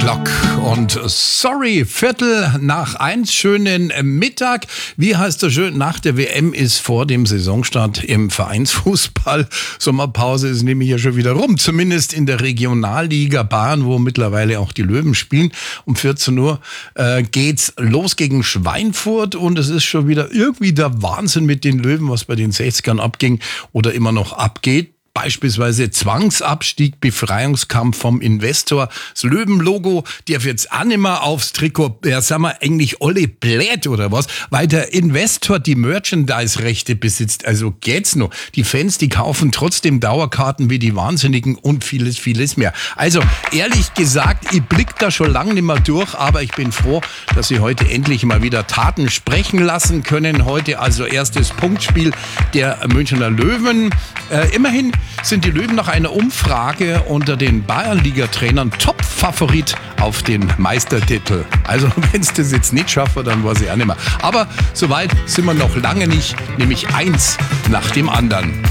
Clock und sorry, 1:15, schönen Mittag. Wie heißt das schön? Nach der WM ist vor dem Saisonstart im Vereinsfußball. Sommerpause ist nämlich ja schon wieder rum, zumindest in der Regionalliga Bayern, wo mittlerweile auch die Löwen spielen. Um 14 Uhr geht's los gegen Schweinfurt und es ist schon wieder irgendwie der Wahnsinn mit den Löwen, was bei den 60ern abging oder immer noch abgeht. Beispielsweise Zwangsabstieg, Befreiungskampf vom Investor. Das Löwenlogo darf jetzt auch nicht mehr aufs Trikot. Ja, sagen wir eigentlich alle blöd oder was? Weil der Investor die Merchandise-Rechte besitzt. Also geht's noch. Die Fans, die kaufen trotzdem Dauerkarten wie die Wahnsinnigen und vieles, vieles mehr. Also ehrlich gesagt, ich blick da schon lange nicht mehr durch, aber ich bin froh, dass Sie heute endlich mal wieder Taten sprechen lassen können. Heute also erstes Punktspiel der Münchner Löwen. Immerhin sind die Löwen nach einer Umfrage unter den Bayernliga-Trainern Top-Favorit auf den Meistertitel. Also wenn es das jetzt nicht schaffen, dann weiß ich auch nicht mehr. Aber soweit sind wir noch lange nicht, nämlich eins nach dem anderen.